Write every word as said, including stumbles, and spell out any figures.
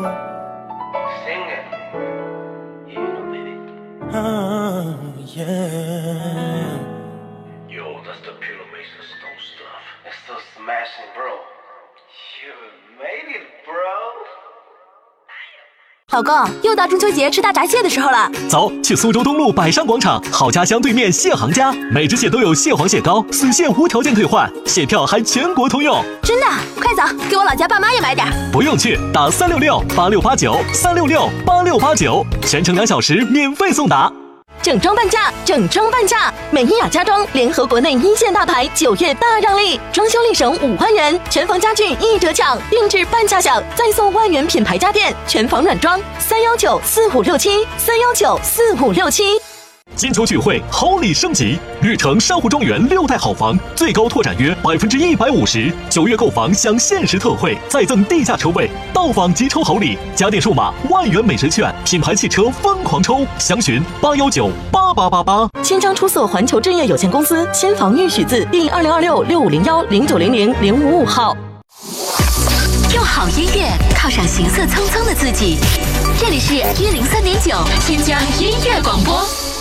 Sing it. Yeah, you know, baby. Oh, yeah. Yo, that's the Pillow Mason Stone stuff. It's so smashing, bro. You made it, bro. 老公，又到中秋节吃大闸蟹的时候了。 走，去苏州东路百商广场好家乡对面蟹行家，每只蟹都有蟹黄蟹膏，死蟹无条件退换，蟹票还全国通用。 真的？快走，给我老家爸妈也买点。 不用去，打三六六八六八九三六六八六八九，全程两小时免费送达。 整装半价，整装半价！美伊雅家装联合国内一线大牌，九月大让利，装修立省五万元，全房家具一折抢，定制半价享，再送万元品牌家电，全房软装，三幺九四五六七，三幺九四五六七。 金秋聚会，好礼升级，绿城珊瑚庄园六代好房，最高拓展约百分之一百五十，九月购房享限时特惠，再赠地价车位，到访即抽好礼，家电数码万元美食券，品牌汽车疯狂抽，详询八幺九八八八八。 千张出色环球置业有限公司新房预许字第二零二六六五零幺零九零零零五五号。 用好音乐犒赏行色匆匆的自己，这里是一零三点九新疆音乐广播。